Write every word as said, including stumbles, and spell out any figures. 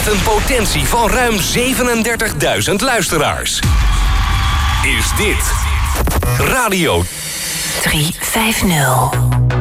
Met een potentie van ruim zevenendertigduizend luisteraars. Is dit Radio drie vijftig.